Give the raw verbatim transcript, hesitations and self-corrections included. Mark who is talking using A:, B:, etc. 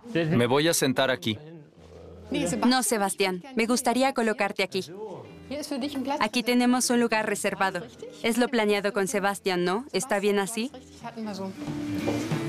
A: Me voy a sentar aquí.
B: No, Sebastián. Me gustaría colocarte aquí. Aquí tenemos un lugar reservado. Es lo planeado con Sebastián, ¿no? ¿Está bien así?